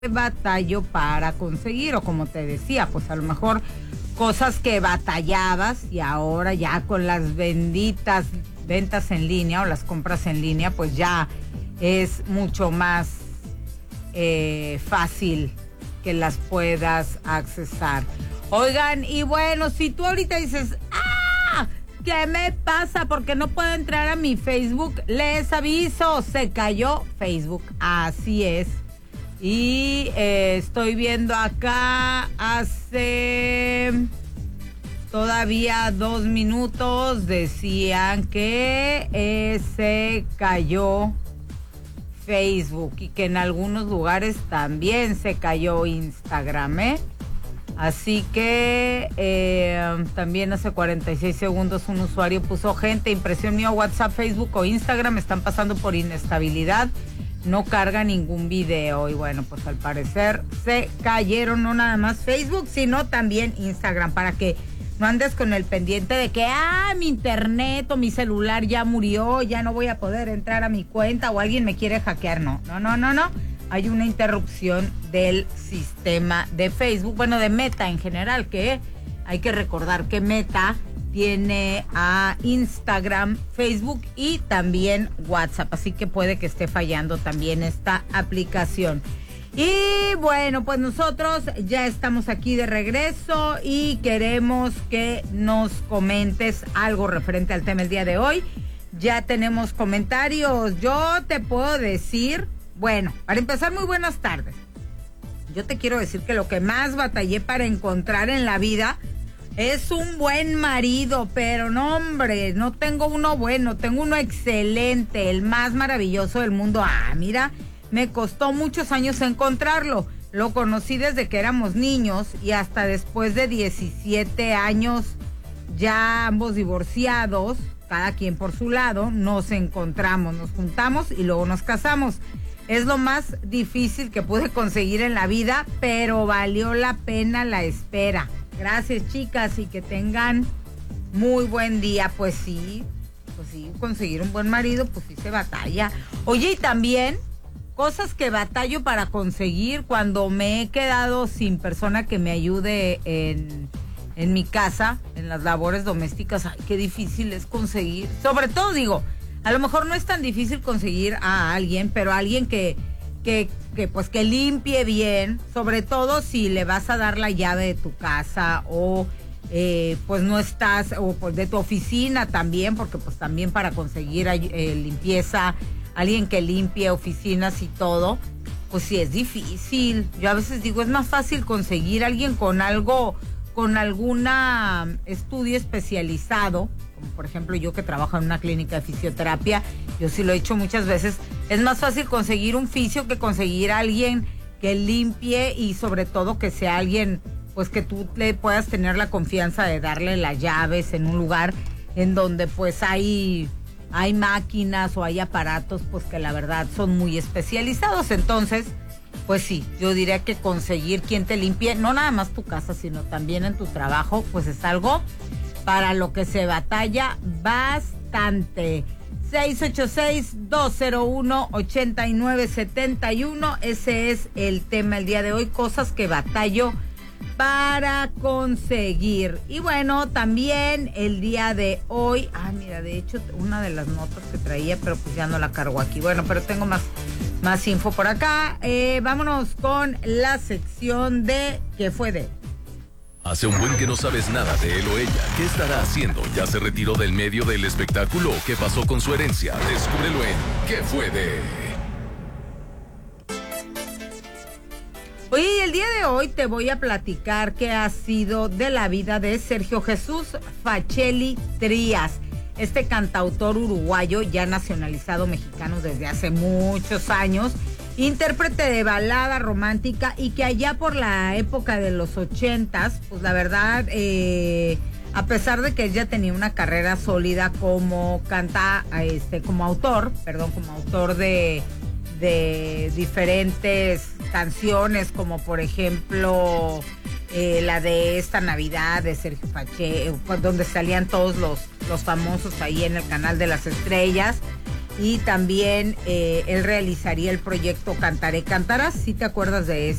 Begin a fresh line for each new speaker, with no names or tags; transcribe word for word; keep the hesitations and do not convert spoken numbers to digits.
batallo para conseguir, o como te decía, pues a lo mejor cosas que batallabas y ahora ya con las benditas ventas en línea o las compras en línea, pues ya es mucho más eh, fácil que las puedas accesar. Oigan, y bueno, si tú ahorita dices, ¡ah! ¿Qué me pasa? Porque no puedo entrar a mi Facebook. Les aviso, se cayó Facebook. Así es. Y eh, estoy viendo acá hace todavía dos minutos decían que eh, se cayó Facebook y que en algunos lugares también se cayó Instagram, ¿eh? Así que eh, también hace cuarenta y seis segundos un usuario puso: gente, impresión mío, WhatsApp, Facebook o Instagram están pasando por inestabilidad. No carga ningún video. Y bueno, pues al parecer se cayeron no nada más Facebook, sino también Instagram, para que no andes con el pendiente de que, ah, mi internet o mi celular ya murió, ya no voy a poder entrar a mi cuenta o alguien me quiere hackear. No, no, no, no, no. Hay una interrupción del sistema de Facebook, bueno, de Meta en general, que hay que recordar que Meta tiene a Instagram, Facebook y también WhatsApp, así que puede que esté fallando también esta aplicación. Y bueno, pues nosotros ya estamos aquí de regreso y queremos que nos comentes algo referente al tema el día de hoy. Ya tenemos comentarios. Yo te puedo decir, bueno, para empezar, muy buenas tardes. Yo te quiero decir que lo que más batallé para encontrar en la vida es un buen marido, pero no, hombre, no tengo uno bueno, tengo uno excelente, el más maravilloso del mundo. Ah, mira, me costó muchos años encontrarlo. Lo conocí desde que éramos niños y hasta después de diecisiete años, ya ambos divorciados, cada quien por su lado, nos encontramos, nos juntamos y luego nos casamos. Es lo más difícil que pude conseguir en la vida, pero valió la pena la espera. Gracias, chicas, y que tengan muy buen día. Pues sí, pues sí, conseguir un buen marido, pues sí se batalla. Oye, y también cosas que batallo para conseguir cuando me he quedado sin persona que me ayude en, en mi casa, en las labores domésticas. Ay, qué difícil es conseguir. Sobre todo, digo, a lo mejor no es tan difícil conseguir a alguien, pero a alguien que, que, que pues que limpie bien, sobre todo si le vas a dar la llave de tu casa o eh, pues no estás, o pues de tu oficina también, porque pues también para conseguir eh, limpieza, alguien que limpie oficinas y todo, pues sí es difícil. Yo a veces digo, es más fácil conseguir a alguien con algo, con alguna estudio especializado, como por ejemplo yo que trabajo en una clínica de fisioterapia. Yo sí lo he hecho muchas veces. Es más fácil conseguir un fisio que conseguir a alguien que limpie y sobre todo que sea alguien pues que tú le puedas tener la confianza de darle las llaves en un lugar en donde pues hay, hay máquinas o hay aparatos pues que la verdad son muy especializados. Entonces, pues sí, yo diría que conseguir quien te limpie, no nada más tu casa, sino también en tu trabajo, pues es algo para lo que se batalla bastante. seis ocho seis, dos cero uno, ocho nueve siete uno, ese es el tema el día de hoy, cosas que batallo para conseguir. Y bueno, también el día de hoy, ah, mira, de hecho, una de las notas que traía, pero pues ya no la cargo aquí. Bueno, pero tengo más, más info por acá. Eh, vámonos con la sección de ¿qué fue de?
Hace un buen que no sabes nada de él o ella. ¿Qué estará haciendo? ¿Ya se retiró del medio del espectáculo? ¿Qué pasó con su herencia? Descúbrelo en ¿qué fue de?
Oye, el día de hoy te voy a platicar qué ha sido de la vida de Sergio Jesús Fachelli Trías, este cantautor uruguayo ya nacionalizado mexicano desde hace muchos años, intérprete de balada romántica y que allá por la época de los ochentas, pues la verdad, eh, a pesar de que él ya tenía una carrera sólida como canta, este, como autor, perdón, como autor de, de diferentes canciones, como por ejemplo eh, la de Esta Navidad de Sergio Fachelli, donde salían todos los, los famosos ahí en el Canal de las Estrellas. y también eh, él realizaría el proyecto Cantaré Cantarás. ¿Sí te acuerdas de